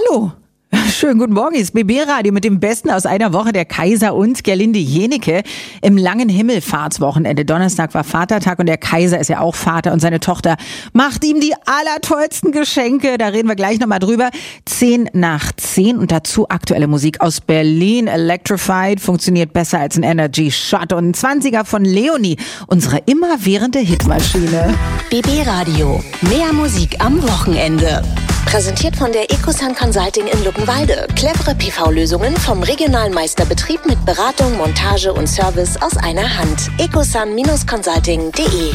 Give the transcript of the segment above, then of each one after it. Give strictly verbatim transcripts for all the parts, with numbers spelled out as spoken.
Hallo. Schönen guten Morgen, ist B B-Radio mit dem Besten aus einer Woche, der Kaiser und Gerlinde Jenecke im langen Himmelfahrtswochenende. Donnerstag war Vatertag und der Kaiser ist ja auch Vater und seine Tochter macht ihm die allertollsten Geschenke. Da reden wir gleich nochmal drüber. Zehn nach zehn und dazu aktuelle Musik aus Berlin. Electrified funktioniert besser als ein Energy Shot und ein Zwanziger von Leonie, unsere immerwährende Hitmaschine. B B-Radio, mehr Musik am Wochenende. Präsentiert von der Ecosun Consulting in Luckenwalde. Clevere P V-Lösungen vom regionalen Meisterbetrieb mit Beratung, Montage und Service aus einer Hand. ecosun Consulting punkt de.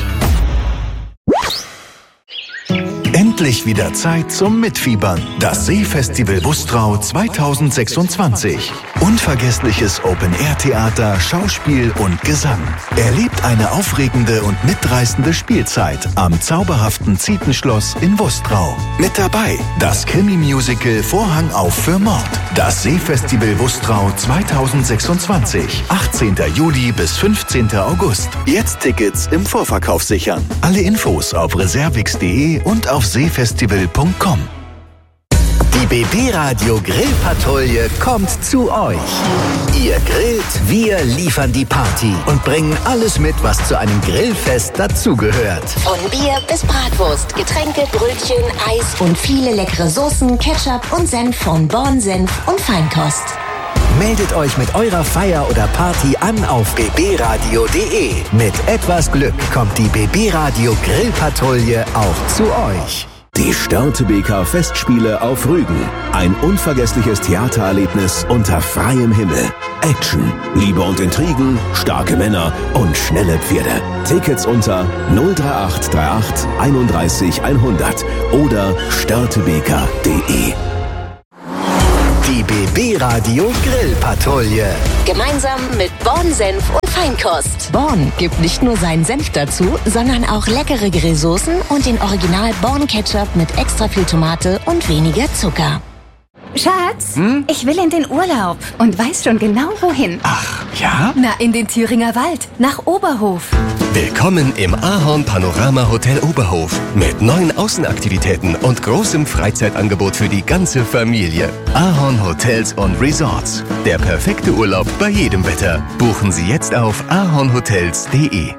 Endlich wieder Zeit zum Mitfiebern. Das Seefestival Bustrau zweitausendsechsundzwanzig. Unvergessliches Open-Air-Theater, Schauspiel und Gesang. Erlebt eine aufregende und mitreißende Spielzeit am zauberhaften Zietenschloss in Bustrau. Mit dabei das Krimi-Musical Vorhang auf für Mord. Das Seefestival Bustrau zweitausendsechsundzwanzig. achtzehnten Juli bis fünfzehnten August. Jetzt Tickets im Vorverkauf sichern. Alle Infos auf reservix punkt de und auf seefestival punkt com. Die B B-Radio Grillpatrouille kommt zu euch. Ihr grillt, wir liefern die Party und bringen alles mit, was zu einem Grillfest dazugehört. Von Bier bis Bratwurst, Getränke, Brötchen, Eis und viele leckere Soßen, Ketchup und Senf von Born Senf und Feinkost. Meldet euch mit eurer Feier oder Party an auf b b radio punkt de. Mit etwas Glück kommt die B B-Radio Grillpatrouille auch zu euch. Die Störtebeker Festspiele auf Rügen. Ein unvergessliches Theatererlebnis unter freiem Himmel. Action, Liebe und Intrigen, starke Männer und schnelle Pferde. Tickets unter null drei acht drei acht einunddreißig hundert oder störtebeker punkt de. Die B B-Radio Grillpatrouille. Gemeinsam mit Born Senf und Feinkost. Born gibt nicht nur seinen Senf dazu, sondern auch leckere Grillsoßen und den Original Born Ketchup mit extra viel Tomate und weniger Zucker. Schatz, hm? ich will in den Urlaub und weiß schon genau wohin. Ach, ja? Na, in den Thüringer Wald, nach Oberhof. Willkommen im Ahorn Panorama Hotel Oberhof mit neuen Außenaktivitäten und großem Freizeitangebot für die ganze Familie. Ahorn Hotels und Resorts. Der perfekte Urlaub bei jedem Wetter. Buchen Sie jetzt auf ahornhotels punkt de.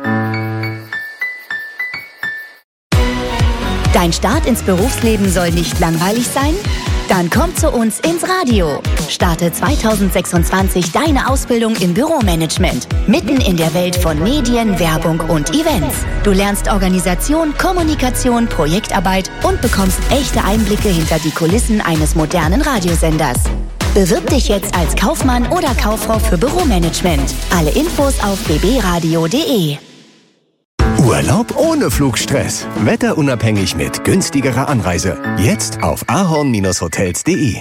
Dein Start ins Berufsleben soll nicht langweilig sein? Dann komm zu uns ins Radio. Starte zweitausendsechsundzwanzig deine Ausbildung im Büromanagement. Mitten in der Welt von Medien, Werbung und Events. Du lernst Organisation, Kommunikation, Projektarbeit und bekommst echte Einblicke hinter die Kulissen eines modernen Radiosenders. Bewirb dich jetzt als Kaufmann oder Kauffrau für Büromanagement. Alle Infos auf b b radio punkt de. Urlaub ohne Flugstress. Wetterunabhängig mit günstigerer Anreise. Jetzt auf ahorn hotels punkt de.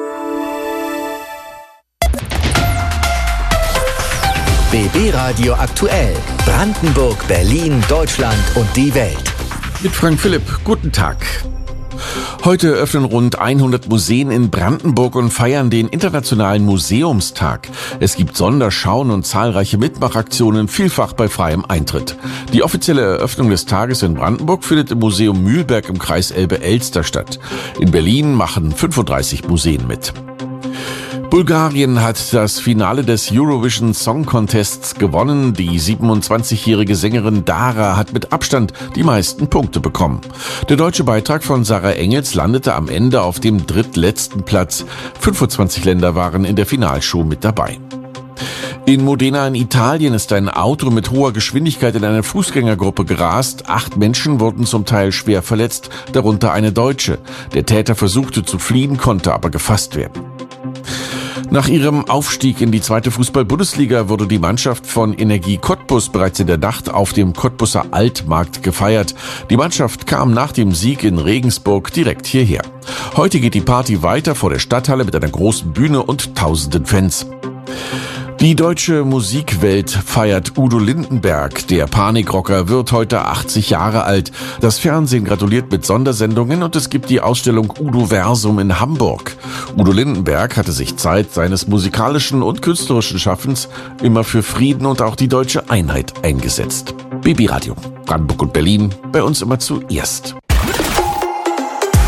B B-Radio aktuell. Brandenburg, Berlin, Deutschland und die Welt. Mit Frank Philipp, guten Tag. Heute öffnen rund hundert Museen in Brandenburg und feiern den Internationalen Museumstag. Es gibt Sonderschauen und zahlreiche Mitmachaktionen, vielfach bei freiem Eintritt. Die offizielle Eröffnung des Tages in Brandenburg findet im Museum Mühlberg im Kreis Elbe-Elster statt. In Berlin machen fünfunddreißig Museen mit. Bulgarien hat das Finale des Eurovision Song Contests gewonnen. Die siebenundzwanzigjährige Sängerin Dara hat mit Abstand die meisten Punkte bekommen. Der deutsche Beitrag von Sarah Engels landete am Ende auf dem drittletzten Platz. fünfundzwanzig Länder waren in der Finalshow mit dabei. In Modena in Italien ist ein Auto mit hoher Geschwindigkeit in eine Fußgängergruppe gerast. Acht Menschen wurden zum Teil schwer verletzt, darunter eine Deutsche. Der Täter versuchte zu fliehen, konnte aber gefasst werden. Nach ihrem Aufstieg in die zweite Fußball-Bundesliga wurde die Mannschaft von Energie Cottbus bereits in der Nacht auf dem Cottbuser Altmarkt gefeiert. Die Mannschaft kam nach dem Sieg in Regensburg direkt hierher. Heute geht die Party weiter vor der Stadthalle mit einer großen Bühne und tausenden Fans. Die deutsche Musikwelt feiert Udo Lindenberg. Der Panikrocker wird heute achtzig Jahre alt. Das Fernsehen gratuliert mit Sondersendungen und es gibt die Ausstellung Udo Versum in Hamburg. Udo Lindenberg hatte sich Zeit seines musikalischen und künstlerischen Schaffens immer für Frieden und auch die deutsche Einheit eingesetzt. B B Radio, Brandenburg und Berlin, bei uns immer zuerst.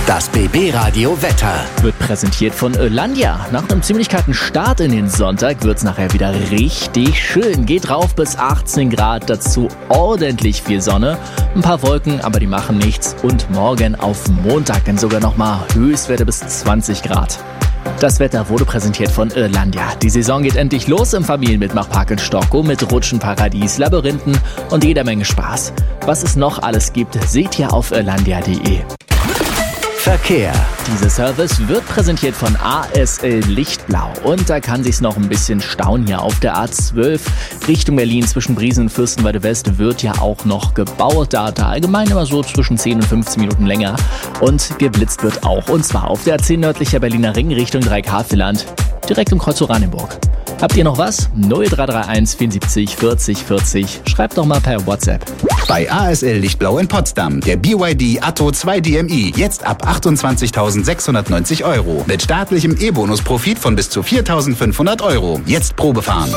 Das B B-Radio Wetter wird präsentiert von Ölandia. Nach einem ziemlich kalten Start in den Sonntag wird's nachher wieder richtig schön. Geht rauf bis achtzehn Grad, dazu ordentlich viel Sonne. Ein paar Wolken, aber die machen nichts. Und morgen auf Montag dann sogar nochmal Höchstwerte bis zwanzig Grad. Das Wetter wurde präsentiert von Ölandia. Die Saison geht endlich los im Familienmitmachpark in Stockow mit Rutschenparadies, Labyrinthen und jeder Menge Spaß. Was es noch alles gibt, seht ihr auf ölandia punkt de. Verkehr. Dieser Service wird präsentiert von A S L Lichtblau. Und da kann sich's noch ein bisschen stauen hier auf der A zwölf Richtung Berlin zwischen Briesen und Fürstenwalde West wird ja auch noch gebaut. Da da allgemein immer so zwischen zehn und fünfzehn Minuten länger. Und geblitzt wird auch. Und zwar auf der A zehn nördlicher Berliner Ring Richtung Dreieck-Havelland, direkt im Kreuz Oranienburg. Habt ihr noch was? null drei drei eins vierundsiebzig vierzig vierzig. Schreibt doch mal per WhatsApp. Bei A S L Lichtblau in Potsdam, der B Y D Atto zwei D M I, jetzt ab achtundzwanzigtausendsechshundertneunzig Euro. Mit staatlichem E-Bonus-Profit von bis zu viertausendfünfhundert Euro. Jetzt Probefahren.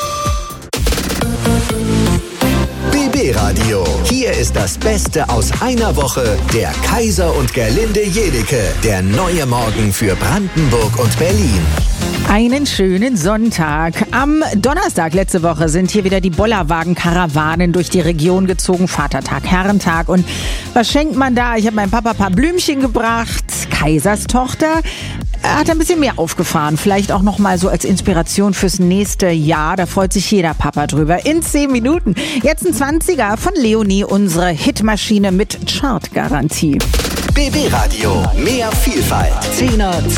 B B-Radio. Hier ist das Beste aus einer Woche. Der Kaiser und Gerlinde Jenike. Der neue Morgen für Brandenburg und Berlin. Einen schönen Sonntag. Am Donnerstag letzte Woche sind hier wieder die Bollerwagen-Karawanen durch die Region gezogen. Vatertag, Herrentag. Und was schenkt man da? Ich habe meinem Papa ein paar Blümchen gebracht. Kaisers Tochter hat ein bisschen mehr aufgefahren. Vielleicht auch noch mal so als Inspiration fürs nächste Jahr. Da freut sich jeder Papa drüber. In zehn Minuten. Jetzt ein zwanziger von Leonie, unsere Hitmaschine mit Chartgarantie. B B-Radio. Mehr Vielfalt. Zehner